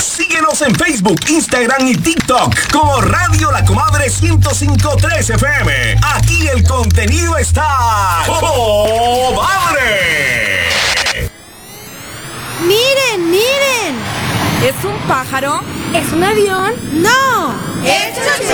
Síguenos en Facebook, Instagram y TikTok como Radio La Comadre 105.3 FM. Aquí el contenido está ¡Comadre! ¡Miren, miren! ¿Es un pájaro? ¿Es un avión? ¡No! ¡Es